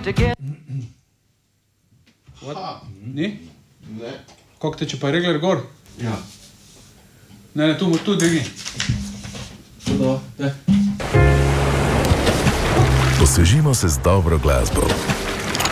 Ni? Ne. Kako teče pa regler gor? Ja. Ne, tu dvigni. Osvežimo se z dobro glasbo.